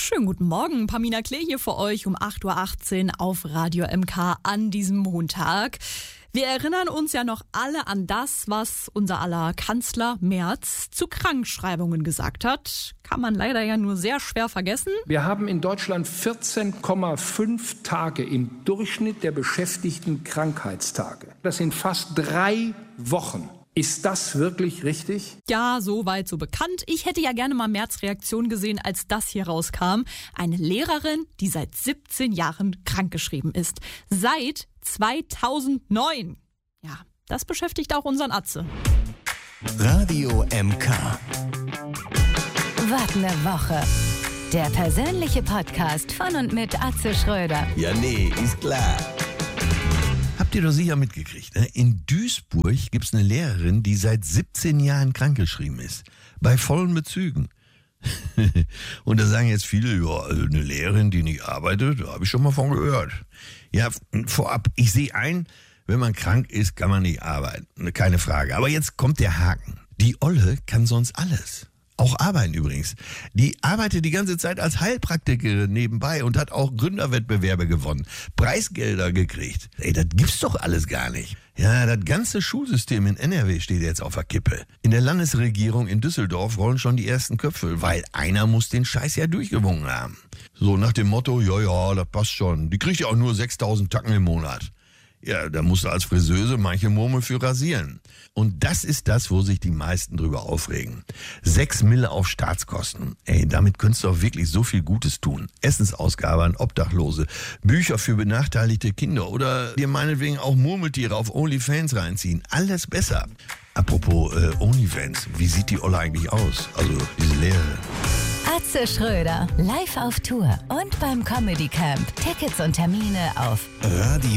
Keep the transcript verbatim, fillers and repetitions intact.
Schönen guten Morgen, Pamina Klee hier für euch um acht Uhr achtzehn auf Radio M K an diesem Montag. Wir erinnern uns ja noch alle an das, was unser aller Kanzler Merz zu Krankschreibungen gesagt hat. Kann man leider ja nur sehr schwer vergessen. Wir haben in Deutschland vierzehn Komma fünf Tage im Durchschnitt der Beschäftigten Krankheitstage. Das sind fast drei Wochen. Ist das wirklich richtig? Ja, soweit so bekannt. Ich hätte ja gerne mal Merz' Reaktion gesehen, als das hier rauskam. Eine Lehrerin, die seit siebzehn Jahren krankgeschrieben ist. Seit zweitausendneun. Ja, das beschäftigt auch unseren Atze. Radio M K. Was ne Woche. Der persönliche Podcast von und mit Atze Schröder. Ja, nee, ist klar. Habt ihr doch sicher mitgekriegt, ne? In Duisburg gibt's eine Lehrerin, die seit siebzehn Jahren krankgeschrieben ist. Bei vollen Bezügen. Und da sagen jetzt viele, ja, also eine Lehrerin, die nicht arbeitet, da habe ich schon mal von gehört. Ja, vorab, ich sehe ein, wenn man krank ist, kann man nicht arbeiten. Keine Frage. Aber jetzt kommt der Haken. Die Olle kann sonst alles. Auch arbeiten übrigens. Die arbeitet die ganze Zeit als Heilpraktikerin nebenbei und hat auch Gründerwettbewerbe gewonnen. Preisgelder gekriegt. Ey, das gibt's doch alles gar nicht. Ja, das ganze Schulsystem in N R W steht jetzt auf der Kippe. In der Landesregierung in Düsseldorf rollen schon die ersten Köpfe, weil einer muss den Scheiß ja durchgewunken haben. So nach dem Motto, ja, ja, das passt schon. Die kriegt ja auch nur sechstausend Tacken im Monat. Ja, da musst du als Friseuse manche Murmel für rasieren. Und das ist das, wo sich die meisten drüber aufregen. Sechs Mille auf Staatskosten. Ey, damit könntest du auch wirklich so viel Gutes tun. Essensausgabe an Obdachlose, Bücher für benachteiligte Kinder oder dir meinetwegen auch Murmeltiere auf OnlyFans reinziehen. Alles besser. Apropos äh, OnlyFans, wie sieht die Olle eigentlich aus? Also diese Lehrerin. Atze Schröder, live auf Tour und beim Comedy Camp. Tickets und Termine auf Radio